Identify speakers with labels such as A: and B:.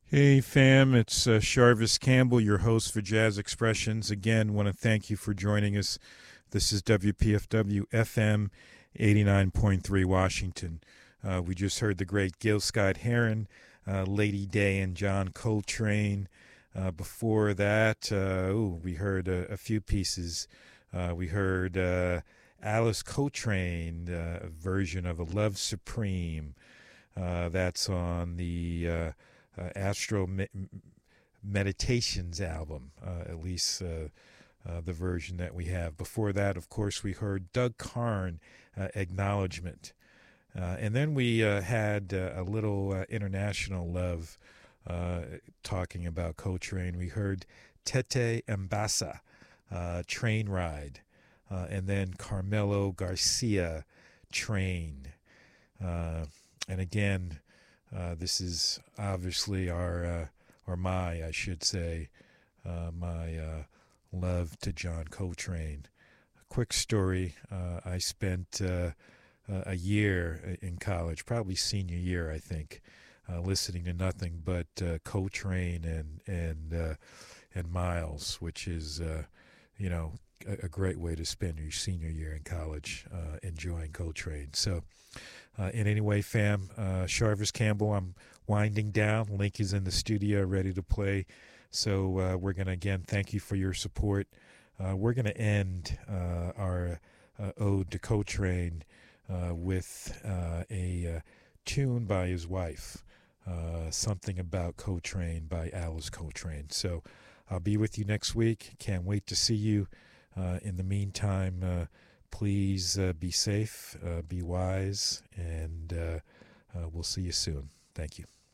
A: Hey fam, it's Sharvis Campbell, your host for Jazz Expressions. Again, want to thank you for joining us. This is WPFW FM 89.3 Washington. We just heard the great Gil Scott Heron, Lady Day, and John Coltrane. Before that, we heard a few pieces. We heard Alice Coltrane, a version of A Love Supreme. That's on the Astro Meditations album, at least the version that we have. Before that, of course, we heard Doug Karn, Acknowledgement. And then we had a little international love talking about Coltrane. We heard Tete Mbasa, Train Ride. And then Carmelo Garcia, Train. And again, this is obviously or my, I should say, my love to John Coltrane. A quick story: I spent a year in college, probably senior year, I think, listening to nothing but Coltrane and Miles, which is a great way to spend your senior year in college, enjoying Coltrane. So. In any way, fam, Sharvis Campbell, I'm winding down. Link is in the studio ready to play. So we're going to, again, thank you for your support. We're going to end our ode to Coltrane with a tune by his wife, Something About Coltrane by Alice Coltrane. So I'll be with you next week. Can't wait to see you. In the meantime, please be safe, be wise, and we'll see you soon. Thank you.